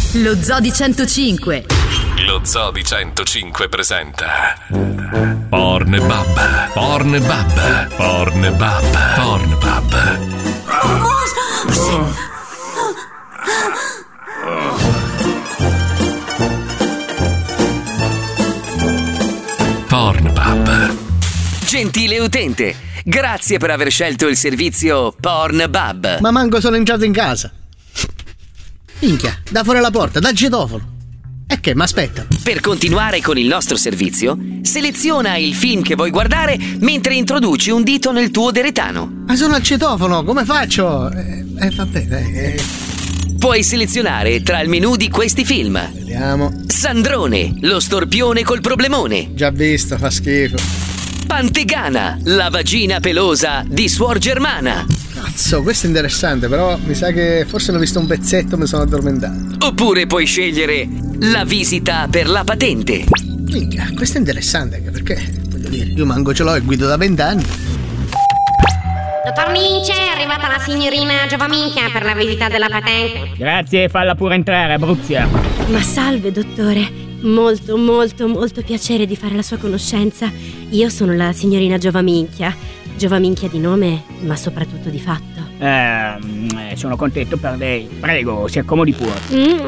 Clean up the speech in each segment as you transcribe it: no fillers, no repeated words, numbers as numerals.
Lo Zoo di 105. Lo Zoo di 105 presenta Pornbub, Pornbub, Pornbub, Pornbub. Pornbub. Gentile utente, grazie per aver scelto il servizio Pornbub. Ma manco sono entrato in casa. Minchia, da fuori la porta, dal citofono. E che, m'aspetta? Per continuare con il nostro servizio, seleziona il film che vuoi guardare mentre introduci un dito nel tuo deretano. Ma sono al citofono, come faccio? Vabbè. Puoi selezionare tra il menù di questi film. Vediamo. Sandrone, lo storpione col problemone. Già visto, fa schifo. Pantegana, la vagina pelosa di Suor Germana. Cazzo, questo è interessante, però mi sa che forse l'ho visto un pezzetto e mi sono addormentato. Oppure puoi scegliere la visita per la patente. Minchia, questo è interessante anche perché, voglio dire, io manco ce l'ho e guido da 20 anni. Dottor Mince, è arrivata la signorina Giovaminchia per la visita della patente. Grazie, falla pure entrare, Abruzia. Ma salve, dottore. Molto, molto, molto piacere di fare la sua conoscenza. Io sono la signorina Giovaminchia. Giovaminchia di nome, ma soprattutto di fatto. Sono contento per lei. Prego, si accomodi pure.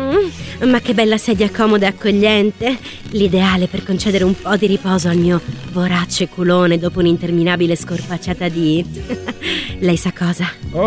Ma che bella sedia comoda e accogliente. L'ideale per concedere un po' di riposo al mio vorace culone dopo un'interminabile scorpacciata di... Lei sa cosa?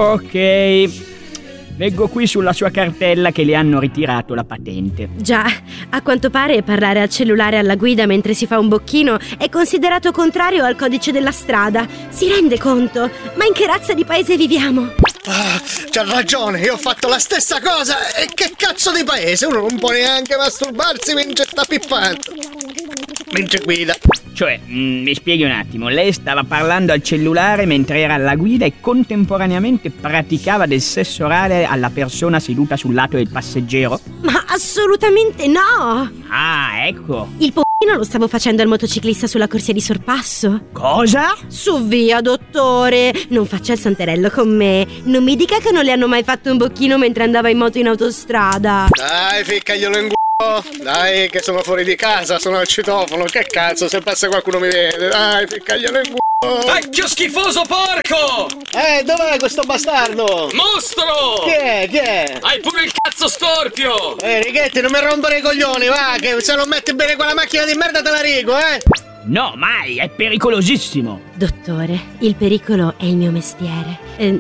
Ok. Leggo qui sulla sua cartella che le hanno ritirato la patente. Già, a quanto pare parlare al cellulare alla guida mentre si fa un bocchino è considerato contrario al codice della strada. Si rende conto? Ma in che razza di paese viviamo? C'ha ragione, io ho fatto la stessa cosa. E che cazzo di paese? Uno non può neanche masturbarsi mentre sta pippando, mentre guida. Cioè, mi spieghi un attimo, lei stava parlando al cellulare mentre era alla guida e contemporaneamente praticava del sesso orale alla persona seduta sul lato del passeggero? Ma assolutamente no! Ah, ecco. Il pochino lo stavo facendo al motociclista sulla corsia di sorpasso. Cosa? Su via, dottore! Non faccia il santerello con me. Non mi dica che non le hanno mai fatto un bocchino mentre andava in moto in autostrada. Dai, ficcaglielo in dai, che sono fuori di casa, sono al citofono. Che cazzo, se passa qualcuno mi vede. Dai, ficcaglielo in Vecchio schifoso porco! Dov'è questo bastardo? Mostro! Chi è? Hai pure il cazzo storpio! Righetti, non mi rompere i coglioni, va, che se non metti bene quella macchina di merda te la rigo, No, mai, è pericolosissimo. Dottore, il pericolo è il mio mestiere.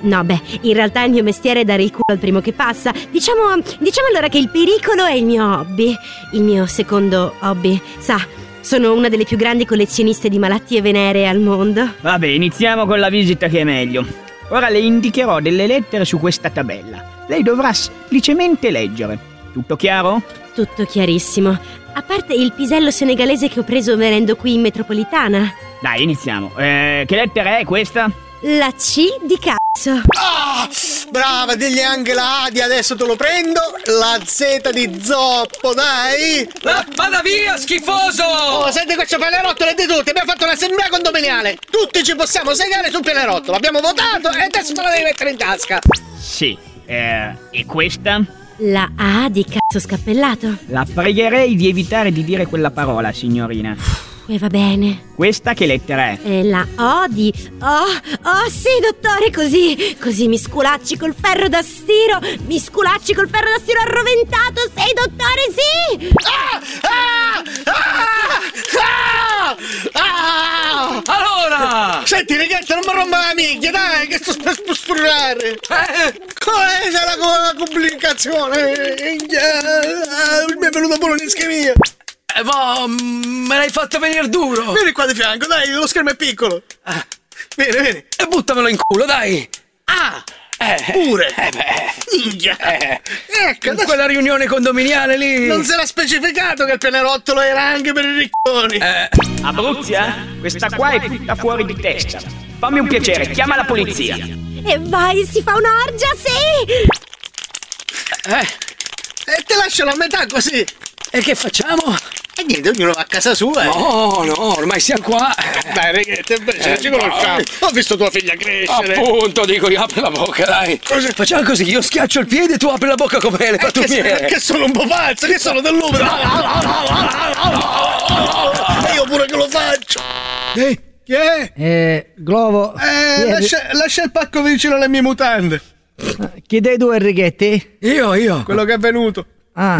In realtà il mio mestiere è dare il culo al primo che passa. Diciamo allora che il pericolo è il mio hobby. Il mio secondo hobby. Sa, sono una delle più grandi collezioniste di malattie veneree al mondo. Vabbè, iniziamo con la visita che è meglio. Ora le indicherò delle lettere su questa tabella. Lei dovrà semplicemente leggere. Tutto chiaro? Tutto chiarissimo. A parte il pisello senegalese che ho preso venendo qui in metropolitana. Dai, iniziamo. Che lettera è questa? La C di cazzo. Brava, digli anche la A di adesso te lo prendo. La Z di zoppo, dai. Vada via, schifoso! Senti questo pianerottolo è di tutti. Abbiamo fatto un'assemblea condominiale. Tutti ci possiamo segare sul pianerottolo. Abbiamo votato e adesso te la devi mettere in tasca. Sì. E questa? La A di cazzo scappellato. La pregherei di evitare di dire quella parola, signorina. E va bene. Questa che lettera è? La O di... Oh, sì, dottore, così mi sculacci col ferro da stiro. Mi sculacci col ferro da stiro arroventato. Sì, dottore, sì. Allora! Senti, ragazzi, non mi rompa la minchia, dai, che sto per spusturare. Qual è la complicazione? Mi è venuta pure un'ischemia. Ma me l'hai fatto venire duro! Vieni qua di fianco, dai, lo schermo è piccolo. Vieni. E buttamelo in culo, dai! Pure! Minchia! Ecco, in quella riunione condominiale lì! Non si era specificato che il pianerottolo era anche per i ricconi! Abruzia? Questa qua è tutta fuori di testa. Fammi un piacere, chiama la polizia! E vai, si fa un'orgia, sì! E te lascio la metà così! E che facciamo? E niente, ognuno va a casa sua. No, ormai siamo qua. Dai, ragazzi, invece ci conosciamo. Ho visto tua figlia crescere. Appunto, dico, apri la bocca, dai. Cosa? Facciamo così, io schiaccio il piede e tu apri la bocca come le pattumiere. Che sono un po' pazzo, che sono dell'umido. E io pure che lo faccio. Chi è? Glovo. Lascia il pacco vicino alle mie mutande. Chi dei due Righetti? Io. Quello che è venuto. Ah.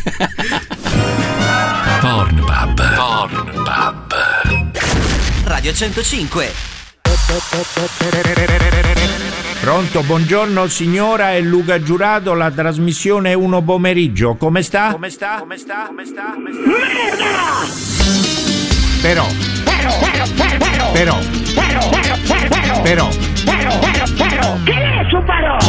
Pornbub. Radio 105. Pronto, buongiorno signora, è Luca Giurato, la trasmissione 1 pomeriggio. Come sta? Merda! Però. Che ne so, però?